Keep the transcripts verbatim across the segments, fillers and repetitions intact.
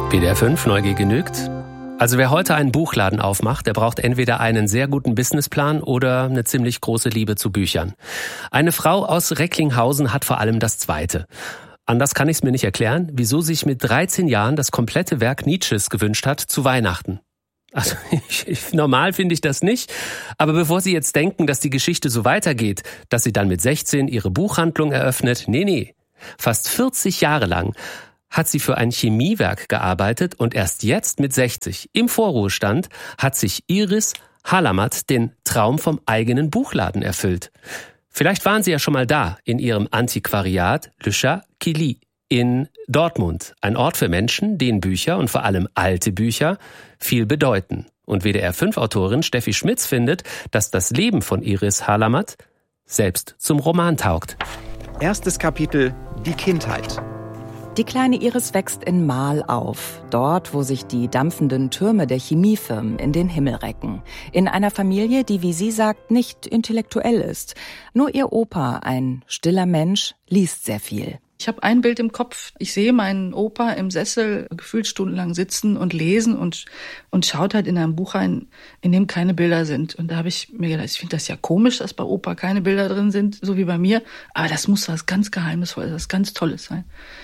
W D R fünf, Neugier genügt. Also wer heute einen Buchladen aufmacht, der braucht entweder einen sehr guten Businessplan oder eine ziemlich große Liebe zu Büchern. Eine Frau aus Recklinghausen hat vor allem das Zweite. Anders kann ich es mir nicht erklären, wieso sie sich mit dreizehn Jahren das komplette Werk Nietzsches gewünscht hat zu Weihnachten. Also ich, ich, normal finde ich das nicht, aber bevor Sie jetzt denken, dass die Geschichte so weitergeht, dass sie dann mit sechzehn ihre Buchhandlung eröffnet, nee, nee. Fast vierzig Jahre lang hat sie für ein Chemiewerk gearbeitet und erst jetzt mit sechzig, im Vorruhestand, hat sich Iris Halamat den Traum vom eigenen Buchladen erfüllt. Vielleicht waren Sie ja schon mal da, in Ihrem Antiquariat Le Chat qui lit in Dortmund. Ein Ort für Menschen, denen Bücher und vor allem alte Bücher viel bedeuten. Und W D R fünf Autorin Steffi Schmitz findet, dass das Leben von Iris Halamat selbst zum Roman taugt. Erstes Kapitel: Die Kindheit. Die kleine Iris wächst in Marl auf, dort, wo sich die dampfenden Türme der Chemiefirmen in den Himmel recken. In einer Familie, die, wie sie sagt, nicht intellektuell ist. Nur ihr Opa, ein stiller Mensch, liest sehr viel. Ich habe ein Bild im Kopf. Ich sehe meinen Opa im Sessel gefühlt stundenlang sitzen und lesen und und schaut halt in einem Buch rein, in dem keine Bilder sind. Und da habe ich mir gedacht, ich finde das ja komisch, dass bei Opa keine Bilder drin sind, so wie bei mir. Aber das muss was ganz Geheimnisvolles, was ganz Tolles sein.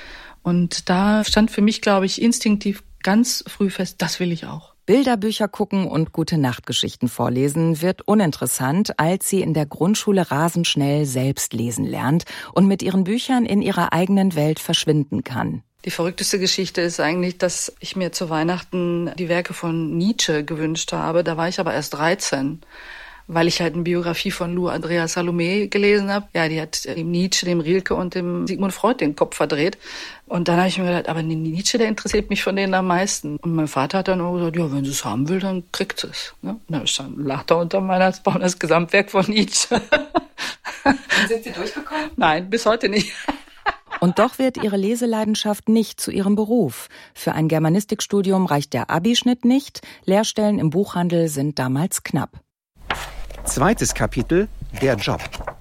Und da stand für mich, glaube ich, instinktiv ganz früh fest, das will ich auch. Bilderbücher gucken und gute Nachtgeschichten vorlesen wird uninteressant, als sie in der Grundschule rasend schnell selbst lesen lernt und mit ihren Büchern in ihrer eigenen Welt verschwinden kann. Die verrückteste Geschichte ist eigentlich, dass ich mir zu Weihnachten die Werke von Nietzsche gewünscht habe. Da war ich aber erst dreizehn. Weil ich halt eine Biografie von Lou Andrea Salome gelesen habe. Ja, die hat dem Nietzsche, dem Rilke und dem Sigmund Freud den Kopf verdreht. Und dann habe ich mir gedacht, aber Nietzsche, der interessiert mich von denen am meisten. Und mein Vater hat dann auch gesagt, ja, wenn sie es haben will, dann kriegt sie es. Ne? Und dann stand lacht er unter Weihnachtsbaum das Gesamtwerk von Nietzsche. Und sind Sie durchgekommen? Nein, bis heute nicht. Und doch wird ihre Leseleidenschaft nicht zu ihrem Beruf. Für ein Germanistikstudium reicht der Abischnitt nicht. Lehrstellen im Buchhandel sind damals knapp. Zweites Kapitel: Der Job.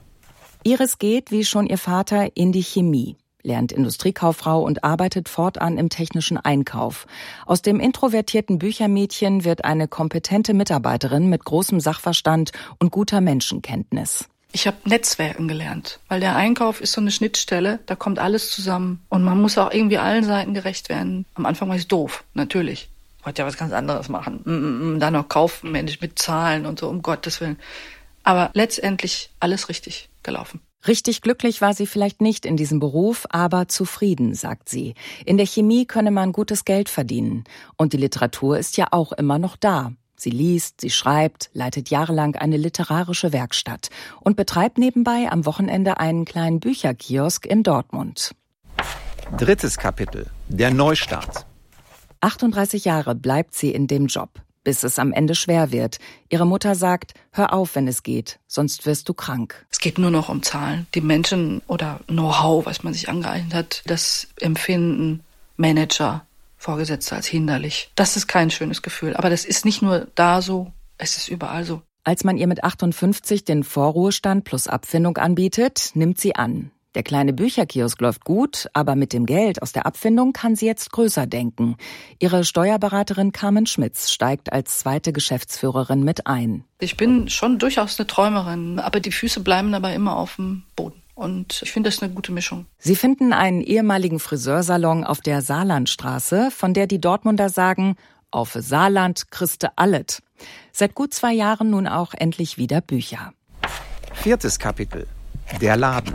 Iris geht, wie schon ihr Vater, in die Chemie, lernt Industriekauffrau und arbeitet fortan im technischen Einkauf. Aus dem introvertierten Büchermädchen wird eine kompetente Mitarbeiterin mit großem Sachverstand und guter Menschenkenntnis. Ich habe Netzwerken gelernt, weil der Einkauf ist so eine Schnittstelle, da kommt alles zusammen. Und man muss auch irgendwie allen Seiten gerecht werden. Am Anfang war ich doof, natürlich. Ich wollte ja was ganz anderes machen. Mm, mm, dann noch kaufmännisch mit Zahlen und so, um Gottes Willen. Aber letztendlich alles richtig gelaufen. Richtig glücklich war sie vielleicht nicht in diesem Beruf, aber zufrieden, sagt sie. In der Chemie könne man gutes Geld verdienen. Und die Literatur ist ja auch immer noch da. Sie liest, sie schreibt, leitet jahrelang eine literarische Werkstatt und betreibt nebenbei am Wochenende einen kleinen Bücherkiosk in Dortmund. Drittes Kapitel: Der Neustart. achtunddreißig Jahre bleibt sie in dem Job, bis es am Ende schwer wird. Ihre Mutter sagt, hör auf, wenn es geht, sonst wirst du krank. Es geht nur noch um Zahlen. Die Menschen oder Know-how, was man sich angeeignet hat, das empfinden Manager, Vorgesetzte als hinderlich. Das ist kein schönes Gefühl. Aber das ist nicht nur da so, es ist überall so. Als man ihr mit achtundfünfzig den Vorruhestand plus Abfindung anbietet, nimmt sie an. Der kleine Bücherkiosk läuft gut, aber mit dem Geld aus der Abfindung kann sie jetzt größer denken. Ihre Steuerberaterin Carmen Schmitz steigt als zweite Geschäftsführerin mit ein. Ich bin schon durchaus eine Träumerin, aber die Füße bleiben dabei immer auf dem Boden. Und ich finde, das ist eine gute Mischung. Sie finden einen ehemaligen Friseursalon auf der Saarlandstraße, von der die Dortmunder sagen, auf Saarland kriegste allet. Seit gut zwei Jahren nun auch endlich wieder Bücher. Viertes Kapitel: Der Laden.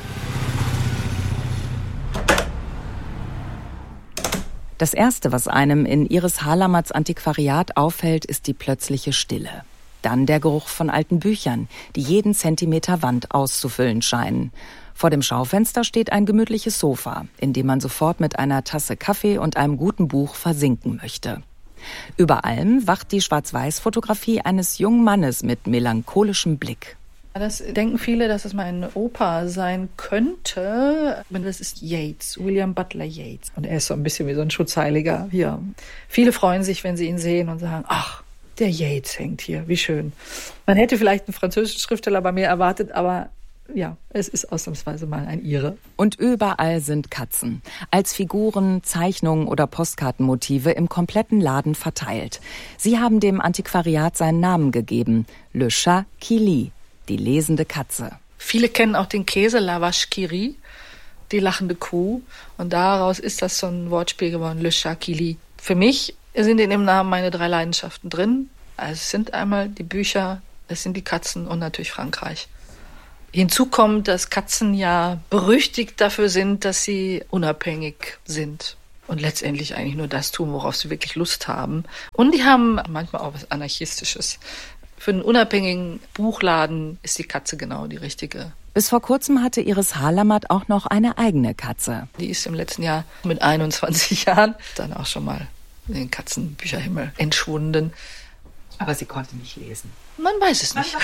Das Erste, was einem in Iris Halamats Antiquariat auffällt, ist die plötzliche Stille. Dann der Geruch von alten Büchern, die jeden Zentimeter Wand auszufüllen scheinen. Vor dem Schaufenster steht ein gemütliches Sofa, in dem man sofort mit einer Tasse Kaffee und einem guten Buch versinken möchte. Über allem wacht die Schwarz-Weiß-Fotografie eines jungen Mannes mit melancholischem Blick. Das denken viele, dass es mein Opa sein könnte. Das ist Yeats, William Butler Yeats. Und er ist so ein bisschen wie so ein Schutzheiliger hier. Viele freuen sich, wenn sie ihn sehen und sagen, ach, der Yeats hängt hier, wie schön. Man hätte vielleicht einen französischen Schriftsteller bei mir erwartet, aber ja, es ist ausnahmsweise mal ein Ire. Und überall sind Katzen. Als Figuren, Zeichnungen oder Postkartenmotive im kompletten Laden verteilt. Sie haben dem Antiquariat seinen Namen gegeben. Le Chat qui lit, die lesende Katze. Viele kennen auch den Käse La Vache qui rit, die lachende Kuh. Und daraus ist das so ein Wortspiel geworden, Le Chat qui lit. Für mich sind in dem Namen meine drei Leidenschaften drin. Also es sind einmal die Bücher, es sind die Katzen und natürlich Frankreich. Hinzu kommt, dass Katzen ja berüchtigt dafür sind, dass sie unabhängig sind und letztendlich eigentlich nur das tun, worauf sie wirklich Lust haben. Und die haben manchmal auch was Anarchistisches. Für einen unabhängigen Buchladen ist die Katze genau die richtige. Bis vor kurzem hatte Iris Harlamat auch noch eine eigene Katze. Die ist im letzten Jahr mit einundzwanzig Jahren dann auch schon mal in den Katzenbücherhimmel entschwunden. Aber sie konnte nicht lesen. Man weiß es nicht.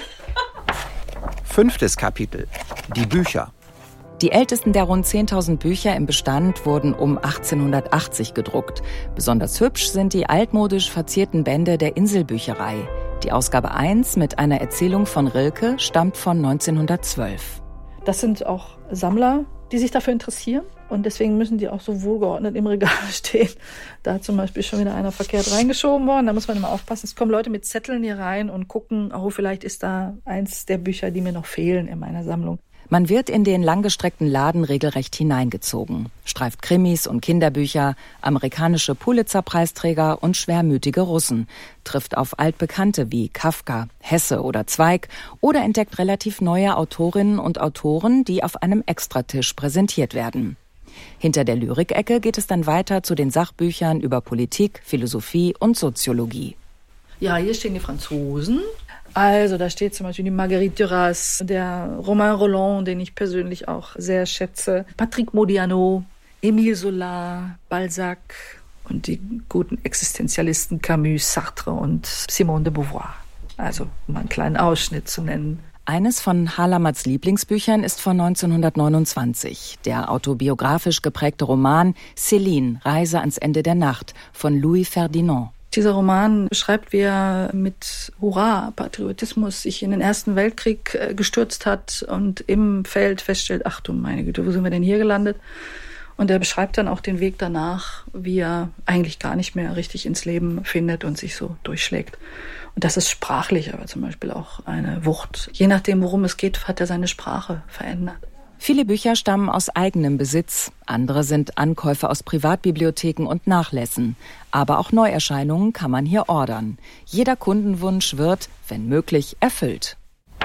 Fünftes Kapitel. Die Bücher. Die ältesten der rund zehntausend Bücher im Bestand wurden um achtzehnhundertachtzig gedruckt. Besonders hübsch sind die altmodisch verzierten Bände der Inselbücherei. Die Ausgabe eins mit einer Erzählung von Rilke stammt von neunzehnhundertzwölf. Das sind auch Sammler, die sich dafür interessieren. Und deswegen müssen die auch so wohlgeordnet im Regal stehen. Da hat zum Beispiel schon wieder einer verkehrt reingeschoben worden. Da muss man immer aufpassen. Es kommen Leute mit Zetteln hier rein und gucken, oh, vielleicht ist da eins der Bücher, die mir noch fehlen in meiner Sammlung. Man wird in den langgestreckten Laden regelrecht hineingezogen. Streift Krimis und Kinderbücher, amerikanische Pulitzer-Preisträger und schwermütige Russen. Trifft auf Altbekannte wie Kafka, Hesse oder Zweig oder entdeckt relativ neue Autorinnen und Autoren, die auf einem Extratisch präsentiert werden. Hinter der Lyrikecke geht es dann weiter zu den Sachbüchern über Politik, Philosophie und Soziologie. Ja, hier stehen die Franzosen. Also da steht zum Beispiel die Marguerite Duras, der Romain Rolland, den ich persönlich auch sehr schätze, Patrick Modiano, Émile Zola, Balzac und die guten Existenzialisten Camus, Sartre und Simone de Beauvoir. Also um einen kleinen Ausschnitt zu nennen. Eines von Harlamats Lieblingsbüchern ist von neunzehnhundertneunundzwanzig, der autobiografisch geprägte Roman Céline, Reise ans Ende der Nacht von Louis Ferdinand. Dieser Roman beschreibt, wie er mit Hurra, Patriotismus sich in den Ersten Weltkrieg gestürzt hat und im Feld feststellt, ach du meine Güte, wo sind wir denn hier gelandet? Und er beschreibt dann auch den Weg danach, wie er eigentlich gar nicht mehr richtig ins Leben findet und sich so durchschlägt. Und das ist sprachlich aber zum Beispiel auch eine Wucht. Je nachdem, worum es geht, hat er seine Sprache verändert. Viele Bücher stammen aus eigenem Besitz, andere sind Ankäufe aus Privatbibliotheken und Nachlässen. Aber auch Neuerscheinungen kann man hier ordern. Jeder Kundenwunsch wird, wenn möglich, erfüllt.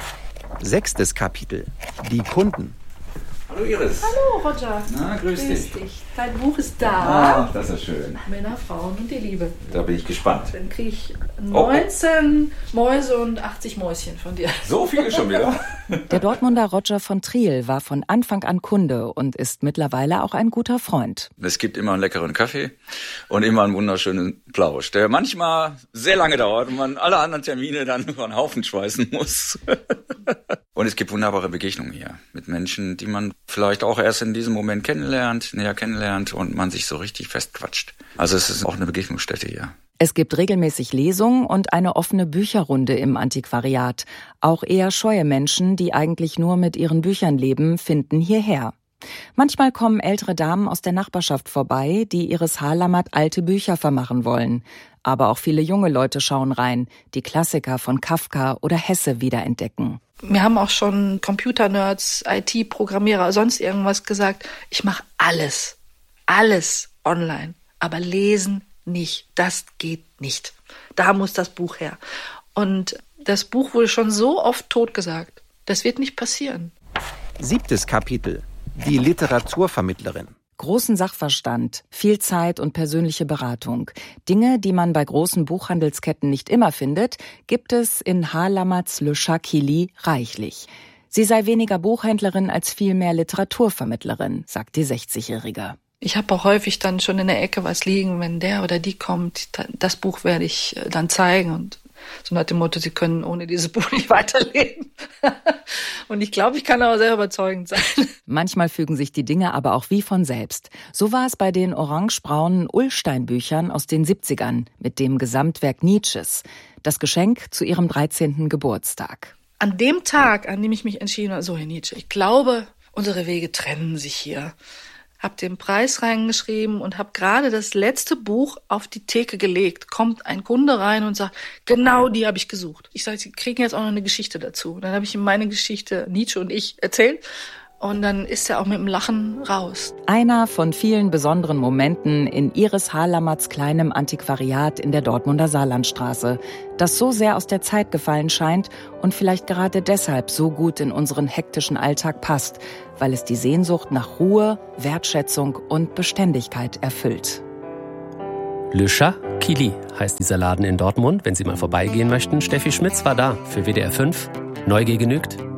Sechstes Kapitel. Die Kunden. Hallo Iris. Hallo Roger. Na, grüß, grüß dich. dich. Dein Buch ist da. Ach, das ist schön. Männer, Frauen und die Liebe. Da bin ich gespannt. Dann kriege ich neunzehn oh. Mäuse und achtzig Mäuschen von dir. So viele schon wieder? Der Dortmunder Roger von Triel war von Anfang an Kunde und ist mittlerweile auch ein guter Freund. Es gibt immer einen leckeren Kaffee und immer einen wunderschönen Plausch, der manchmal sehr lange dauert und man alle anderen Termine dann über einen Haufen schweißen muss. Und es gibt wunderbare Begegnungen hier mit Menschen, die man vielleicht auch erst in diesem Moment kennenlernt, näher kennenlernt und man sich so richtig festquatscht. Also es ist auch eine Begegnungsstätte hier. Es gibt regelmäßig Lesungen und eine offene Bücherrunde im Antiquariat. Auch eher scheue Menschen, die eigentlich nur mit ihren Büchern leben, finden hierher. Manchmal kommen ältere Damen aus der Nachbarschaft vorbei, die Iris Harlamat alte Bücher vermachen wollen. Aber auch viele junge Leute schauen rein, die Klassiker von Kafka oder Hesse wiederentdecken. Mir haben auch schon Computernerds, I T-Programmierer, sonst irgendwas gesagt, ich mache alles, alles online, aber lesen nicht. Das geht nicht. Da muss das Buch her. Und das Buch wurde schon so oft totgesagt. Das wird nicht passieren. Siebtes Kapitel. Die Literaturvermittlerin. Großen Sachverstand, viel Zeit und persönliche Beratung. Dinge, die man bei großen Buchhandelsketten nicht immer findet, gibt es in Harlamats Le Chat qui lit reichlich. Sie sei weniger Buchhändlerin als vielmehr Literaturvermittlerin, sagt die sechzigjährige. Ich habe auch häufig dann schon in der Ecke was liegen, wenn der oder die kommt, das Buch werde ich dann zeigen und so nach dem Motto, sie können ohne dieses Buch nicht weiterleben. Und ich glaube, ich kann aber sehr überzeugend sein. Manchmal fügen sich die Dinge aber auch wie von selbst. So war es bei den orangebraunen Ullstein-Büchern aus den siebzigern mit dem Gesamtwerk Nietzsches. Das Geschenk zu ihrem dreizehnten Geburtstag. an dem Tag, an dem ich mich entschieden habe, so Herr Nietzsche, ich glaube, unsere Wege trennen sich hier. Hab den Preis reingeschrieben und habe gerade das letzte Buch auf die Theke gelegt. Kommt ein Kunde rein und sagt, genau die habe ich gesucht. Ich sage, Sie kriegen jetzt auch noch eine Geschichte dazu. Dann habe ich ihm meine Geschichte, Nietzsche und ich, erzählt. Und dann ist er auch mit dem Lachen raus. Einer von vielen besonderen Momenten in Iris Harlamerts kleinem Antiquariat in der Dortmunder Saarlandstraße, das so sehr aus der Zeit gefallen scheint und vielleicht gerade deshalb so gut in unseren hektischen Alltag passt, weil es die Sehnsucht nach Ruhe, Wertschätzung und Beständigkeit erfüllt. Le Chat Kili heißt dieser Laden in Dortmund. Wenn Sie mal vorbeigehen möchten, Steffi Schmitz war da für W D R fünf. Neugier genügt.